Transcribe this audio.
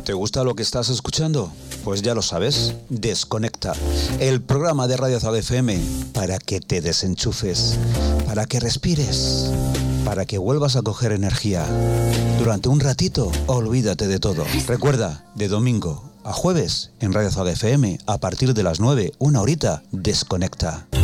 ¿Te gusta lo que estás escuchando? Pues ya lo sabes, Desconecta, el programa de Radio Zaga FM para que te desenchufes, para que respires, para que vuelvas a coger energía. Durante un ratito, olvídate de todo. Recuerda, de domingo a jueves en Radio Zaga FM, a partir de las 9, una horita, Desconecta.